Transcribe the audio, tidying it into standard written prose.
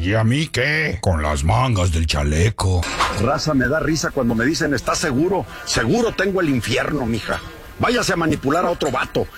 ¿Y a mí qué? Con las mangas del chaleco. Raza, me da risa cuando me dicen, ¿estás seguro? Seguro tengo el infierno, mija. Váyase a manipular a otro vato.